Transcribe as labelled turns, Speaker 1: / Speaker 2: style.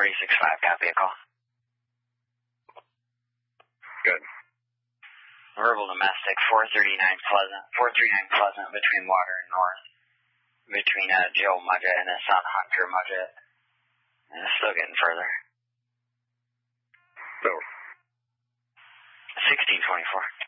Speaker 1: 46.5, copy a call.
Speaker 2: Good.
Speaker 1: Verbal domestic, 439 Pleasant, between Water and North, between Joe Mudgett and his son Hunter Mudgett. And it's still getting further.
Speaker 2: So.
Speaker 1: 1624.